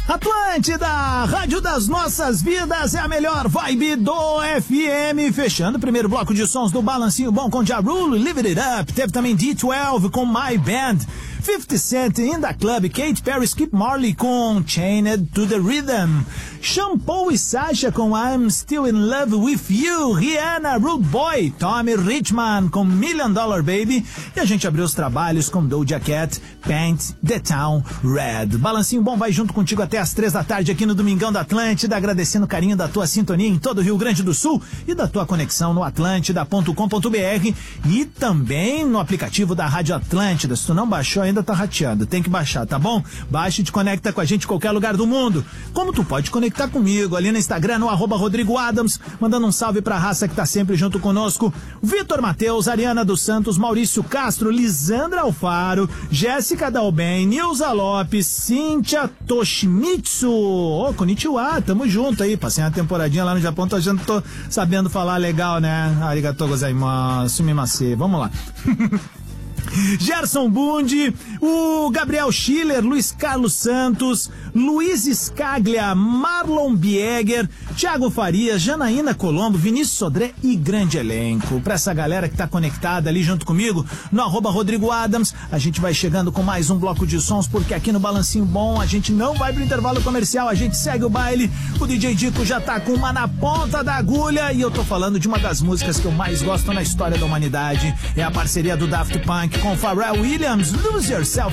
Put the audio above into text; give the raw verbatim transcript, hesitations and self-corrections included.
Atlântida, rádio das nossas vidas, é a melhor vibe do F M. Fechando o primeiro bloco de sons do Balancinho Bom com Ja Rule, Live It Up. Teve também D doze com My Band, fifty Cent in the Club, Katy Perry, Skip Marley com Chained to the Rhythm, Shampoo e Sasha com I'm Still in Love with You, Rihanna, Rude Boy, Tommy Richman com Million Dollar Baby, e a gente abriu os trabalhos com Doja Cat, Paint the Town Red. Balancinho Bom vai junto contigo até às três da tarde aqui no Domingão da Atlântida, agradecendo o carinho da tua sintonia em todo o Rio Grande do Sul e da tua conexão no atlântida ponto com ponto b r e também no aplicativo da Rádio Atlântida. Se tu não baixou ainda tá rateando, tem que baixar, tá bom? Baixa e te conecta com a gente em qualquer lugar do mundo. Como tu pode conectar comigo ali no Instagram, no arroba Rodrigo Adams, mandando um salve pra raça que tá sempre junto conosco. Vitor Matheus, Ariana dos Santos, Maurício Castro, Lisandra Alfaro, Jéssica Dalben, Nilza Lopes, Cíntia Toshimitsu. Ô, oh, konnichiwa, tamo junto aí. Passei uma temporadinha lá no Japão, tô achando que tô sabendo falar legal, né? Arigatou gozaimasu, sumimasen. Vamos lá. Gerson Bundi, o Gabriel Schiller, Luiz Carlos Santos, Luiz Scaglia, Marlon Bieger, Thiago Farias, Janaína Colombo, Vinícius Sodré e grande elenco. Pra essa galera que tá conectada ali junto comigo, no arroba Rodrigo Adams, a gente vai chegando com mais um bloco de sons, porque aqui no Balancinho Bom a gente não vai pro intervalo comercial, a gente segue o baile. O D J Dico já tá com uma na ponta da agulha e eu tô falando de uma das músicas que eu mais gosto na história da humanidade. É a parceria do Daft Punk com Pharrell Williams, Lose Yourself